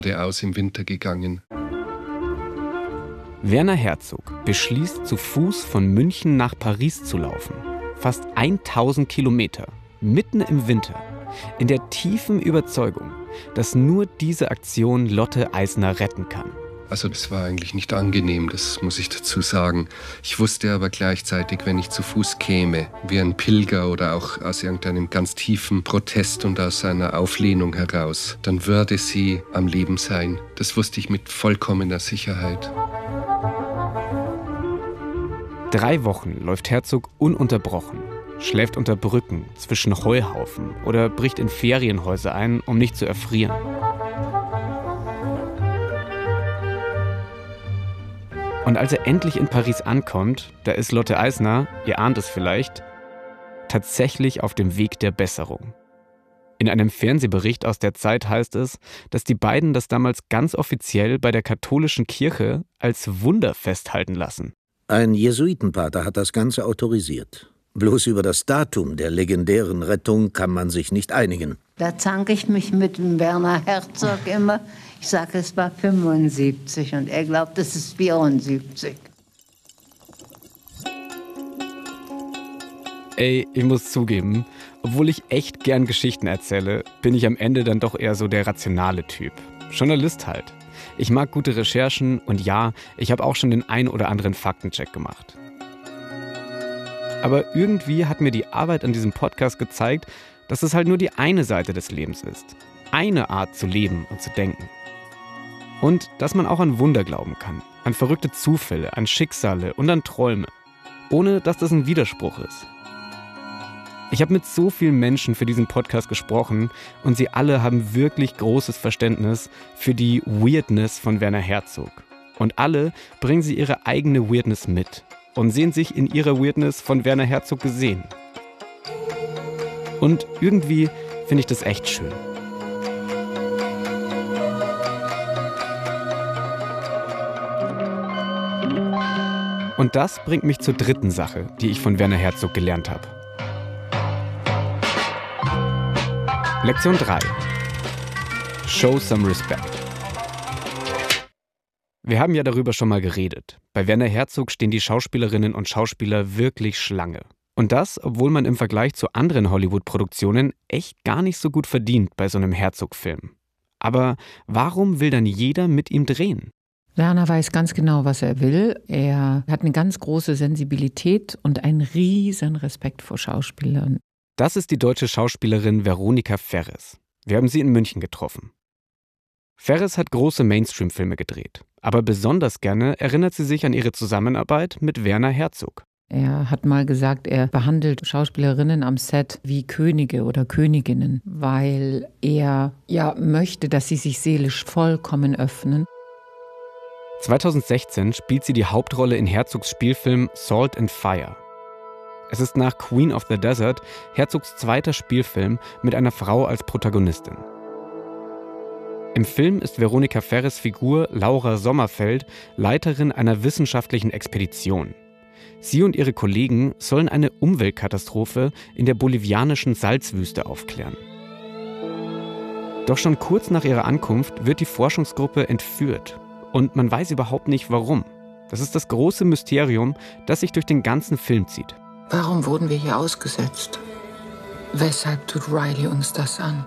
Der aus im Winter gegangen. Werner Herzog beschließt, zu Fuß von München nach Paris zu laufen. Fast 1000 Kilometer, mitten im Winter. In der tiefen Überzeugung, dass nur diese Aktion Lotte Eisner retten kann. Also das war eigentlich nicht angenehm, das muss ich dazu sagen. Ich wusste aber gleichzeitig, wenn ich zu Fuß käme, wie ein Pilger oder auch aus irgendeinem ganz tiefen Protest und aus einer Auflehnung heraus, dann würde sie am Leben sein. Das wusste ich mit vollkommener Sicherheit. 3 Wochen läuft Herzog ununterbrochen, schläft unter Brücken zwischen Heuhaufen oder bricht in Ferienhäuser ein, um nicht zu erfrieren. Und als er endlich in Paris ankommt, da ist Lotte Eisner, ihr ahnt es vielleicht, tatsächlich auf dem Weg der Besserung. In einem Fernsehbericht aus der Zeit heißt es, dass die beiden das damals ganz offiziell bei der katholischen Kirche als Wunder festhalten lassen. Ein Jesuitenpater hat das Ganze autorisiert. Bloß über das Datum der legendären Rettung kann man sich nicht einigen. Da zanke ich mich mit dem Werner Herzog immer. Ich sage, es war 75 und er glaubt, es ist 74. Ey, ich muss zugeben, obwohl ich echt gern Geschichten erzähle, bin ich am Ende dann doch eher so der rationale Typ. Journalist halt. Ich mag gute Recherchen und ja, ich habe auch schon den ein oder anderen Faktencheck gemacht. Aber irgendwie hat mir die Arbeit an diesem Podcast gezeigt, dass es halt nur die eine Seite des Lebens ist. Eine Art zu leben und zu denken. Und dass man auch an Wunder glauben kann. An verrückte Zufälle, an Schicksale und an Träume. Ohne dass das ein Widerspruch ist. Ich habe mit so vielen Menschen für diesen Podcast gesprochen und sie alle haben wirklich großes Verständnis für die Weirdness von Werner Herzog. Und alle bringen sie ihre eigene Weirdness mit und sehen sich in ihrer Weirdness von Werner Herzog gesehen. Und irgendwie finde ich das echt schön. Und das bringt mich zur dritten Sache, die ich von Werner Herzog gelernt habe. Lektion 3. Show some respect. Wir haben ja darüber schon mal geredet. Bei Werner Herzog stehen die Schauspielerinnen und Schauspieler wirklich Schlange. Und das, obwohl man im Vergleich zu anderen Hollywood-Produktionen echt gar nicht so gut verdient bei so einem Herzog-Film. Aber warum will dann jeder mit ihm drehen? Werner weiß ganz genau, was er will. Er hat eine ganz große Sensibilität und einen riesen Respekt vor Schauspielern. Das ist die deutsche Schauspielerin Veronika Ferres. Wir haben sie in München getroffen. Ferres hat große Mainstream-Filme gedreht. Aber besonders gerne erinnert sie sich an ihre Zusammenarbeit mit Werner Herzog. Er hat mal gesagt, er behandelt Schauspielerinnen am Set wie Könige oder Königinnen, weil er möchte, dass sie sich seelisch vollkommen öffnen. 2016 spielt sie die Hauptrolle in Herzogs Spielfilm Salt and Fire. Es ist nach Queen of the Desert Herzogs zweiter Spielfilm mit einer Frau als Protagonistin. Im Film ist Veronika Ferres Figur Laura Sommerfeld Leiterin einer wissenschaftlichen Expedition. Sie und ihre Kollegen sollen eine Umweltkatastrophe in der bolivianischen Salzwüste aufklären. Doch schon kurz nach ihrer Ankunft wird die Forschungsgruppe entführt und man weiß überhaupt nicht warum. Das ist das große Mysterium, das sich durch den ganzen Film zieht. Warum wurden wir hier ausgesetzt? Weshalb tut Riley uns das an?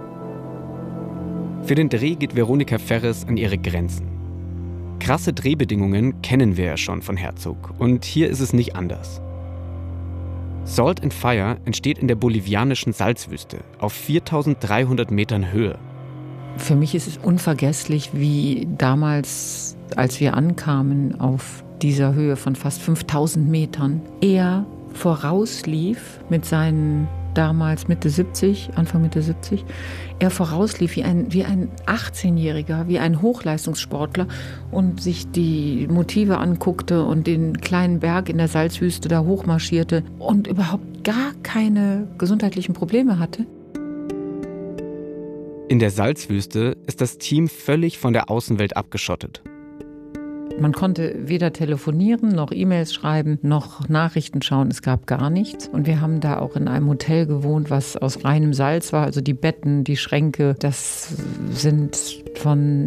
Für den Dreh geht Veronika Ferres an ihre Grenzen. Krasse Drehbedingungen kennen wir ja schon von Herzog und hier ist es nicht anders. Salt and Fire entsteht in der bolivianischen Salzwüste auf 4300 Metern Höhe. Für mich ist es unvergesslich, wie damals, als wir ankamen auf dieser Höhe von fast 5000 Metern, er vorauslief mit seinen damals Anfang Mitte 70, er vorauslief wie ein 18-Jähriger, wie ein Hochleistungssportler und sich die Motive anguckte und den kleinen Berg in der Salzwüste da hochmarschierte und überhaupt gar keine gesundheitlichen Probleme hatte. In der Salzwüste ist das Team völlig von der Außenwelt abgeschottet. Man konnte weder telefonieren, noch E-Mails schreiben, noch Nachrichten schauen. Es gab gar nichts. Und wir haben da auch in einem Hotel gewohnt, was aus reinem Salz war. Also die Betten, die Schränke, das sind von